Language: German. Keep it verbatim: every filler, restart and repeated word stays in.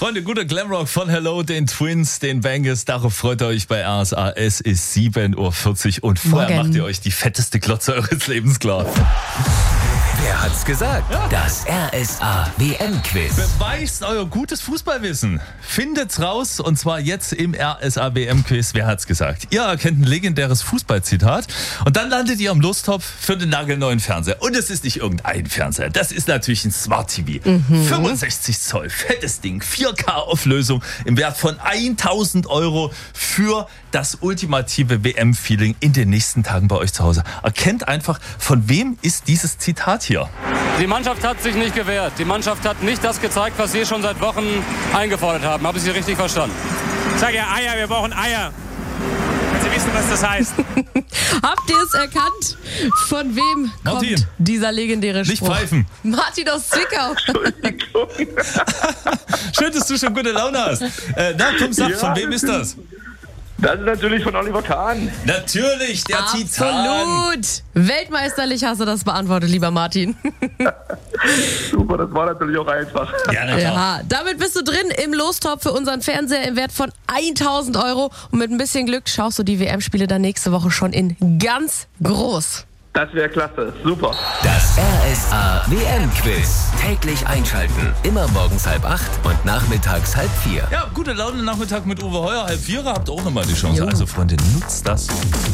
Freunde, guter Glamrock von Hello, den Twins, den Bangers. Darauf freut ihr euch bei R S A. Es ist sieben Uhr vierzig und vorher Morgen. macht ihr euch die fetteste Glotze eures Lebens klar. Wer hat's gesagt? Das R S A W M-Quiz. Beweist euer gutes Fußballwissen. Findet's raus und zwar jetzt im R S A W M-Quiz. Wer hat's gesagt? Ihr erkennt ein legendäres Fußballzitat und dann landet ihr am Lostopf für den nagelneuen Fernseher. Und es ist nicht irgendein Fernseher. Das ist natürlich ein Smart T V. Mhm. fünfundsechzig Zoll, fettes Ding, vier K-Auflösung im Wert von tausend Euro für das ultimative W M-Feeling in den nächsten Tagen bei euch zu Hause. Erkennt einfach, von wem ist dieses Zitat hier? Die Mannschaft hat sich nicht gewehrt. Die Mannschaft hat nicht das gezeigt, was Sie schon seit Wochen eingefordert haben. Habe ich Sie richtig verstanden? Ich sage ja Eier, wir brauchen Eier. Wenn Sie wissen, was das heißt. Habt ihr es erkannt? Von wem Martin. kommt dieser legendäre Spruch? Nicht pfeifen. Martin aus Zwickau. Schön, dass du schon gute Laune hast. Äh, na, komm, sag, Ja, von wem ist das? Das ist natürlich von Oliver Kahn. Natürlich, der Titan. Absolut. Weltmeisterlich hast du das beantwortet, lieber Martin. Super, das war natürlich auch einfach. Ja, na klar. Ja, damit bist du drin im Lostopf für unseren Fernseher im Wert von tausend Euro. Und mit ein bisschen Glück schaust du die W M-Spiele dann nächste Woche schon in ganz groß. Das wäre klasse, super. Das R S A W M-Quiz. Täglich einschalten. Immer morgens halb acht und nachmittags halb vier. Ja, gute Laune Nachmittag mit Uwe Heuer. Halb vier habt ihr auch nochmal die Chance. Jo. Also, Freunde, nutzt das.